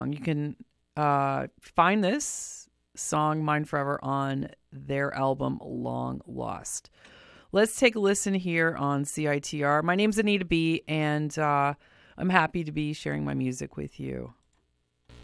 You can find this song, Mine Forever, on their album Long Lost. Let's take a listen here on CITR. My name's Anita B., and I'm happy to be sharing my music with you.